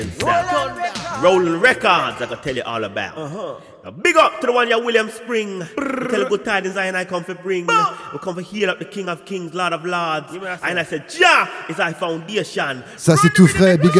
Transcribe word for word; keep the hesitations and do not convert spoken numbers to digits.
Rolling Records, I can tell you all about. Uh-huh. Now, big up to the one, ya William Spring. We tell you good tidings I and I come for bring. We come for heal up the King of Kings, Lord of Lords. And I said, Jah is our foundation. Ça c'est tout frais, big